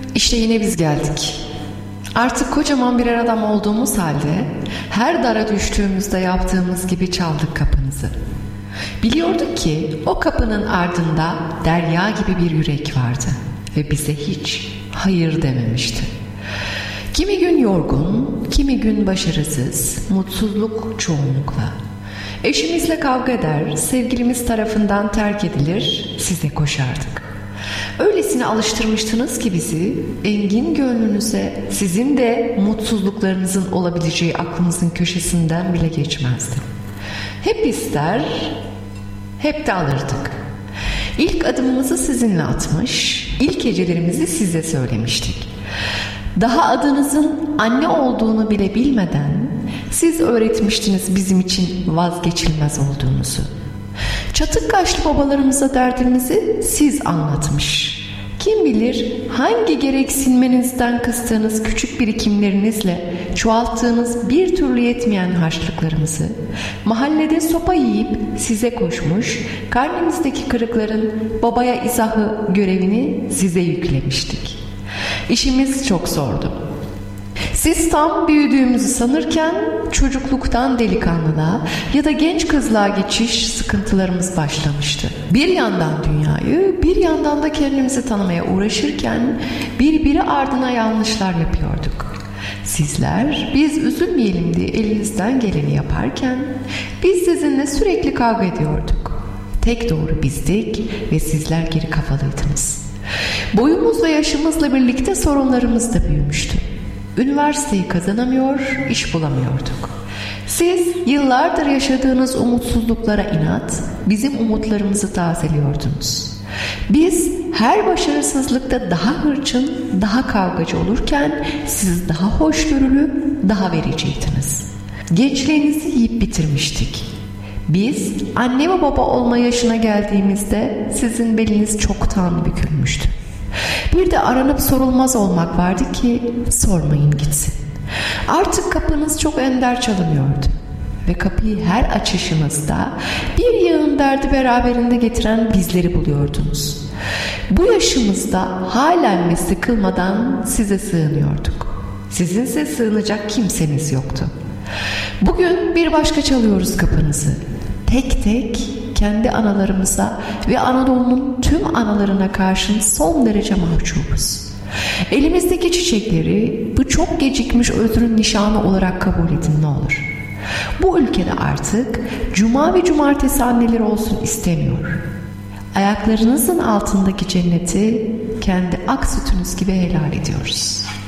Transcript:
İşte yine biz geldik. Artık kocaman birer adam olduğumuz halde her dara düştüğümüzde yaptığımız gibi çaldık kapınızı. Biliyorduk ki o kapının ardında derya gibi bir yürek vardı ve bize hiç hayır dememişti. Kimi gün yorgun, kimi gün başarısız, mutsuzluk çoğunlukla. Eşimizle kavga eder, sevgilimiz tarafından terk edilir, size koşardık. Öylesine alıştırmıştınız ki bizi, engin gönlünüze sizin de mutsuzluklarınızın olabileceği aklımızın köşesinden bile geçmezdi. Hep ister, hep de alırdık. İlk adımımızı sizinle atmış, ilk hecelerimizi size söylemiştik. Daha adınızın anne olduğunu bile bilmeden siz öğretmiştiniz bizim için vazgeçilmez olduğunuzu. Çatık kaşlı babalarımıza derdinizi siz anlatmış. Kim bilir hangi gereksinmenizden kıstığınız küçük birikimlerinizle çoğalttığınız bir türlü yetmeyen harçlıklarımızı mahallede sopa yiyip size koşmuş, karnınızdaki kırıkların babaya izahı görevini size yüklemiştik. İşimiz çok zordu. Siz tam büyüdüğümüzü sanırken çocukluktan delikanlılığa ya da genç kızlığa geçiş sıkıntılarımız başlamıştı. Bir yandan dünyayı, bir yandan da kendimizi tanımaya uğraşırken birbiri ardına yanlışlar yapıyorduk. Sizler biz üzülmeyelim diye elinizden geleni yaparken biz sizinle sürekli kavga ediyorduk. Tek doğru bizdik ve sizler geri kafalıydınız. Boyumuz ve yaşımızla birlikte sorunlarımız da büyümüştü. Üniversiteyi kazanamıyor, iş bulamıyorduk. Siz yıllardır yaşadığınız umutsuzluklara inat, bizim umutlarımızı tazeliyordunuz. Biz her başarısızlıkta daha hırçın, daha kavgacı olurken siz daha hoşgörülü, daha vericiydiniz. Gençliğinizi yiyip bitirmiştik. Biz anne ve baba olma yaşına geldiğimizde sizin beliniz çoktan bükülmüştü. Bir de aranıp sorulmaz olmak vardı ki sormayın gitsin. Artık kapınız çok ender çalınıyordu ve kapıyı her açışınızda bir yığın derdi beraberinde getiren bizleri buluyordunuz. Bu yaşımızda halen ve sıkılmadan size sığınıyorduk. Sizinse sığınacak kimseniz yoktu. Bugün bir başka çalıyoruz kapınızı. Tek tek kendi analarımıza ve Anadolu'nun tüm analarına karşın son derece mahcubuz. Elimizdeki çiçekleri bu çok gecikmiş özrün nişanı olarak kabul edin ne olur. Bu ülkede artık cuma ve cumartesi anneleri olsun istemiyor. Ayaklarınızın altındaki cenneti kendi ak sütünüz gibi helal ediyoruz.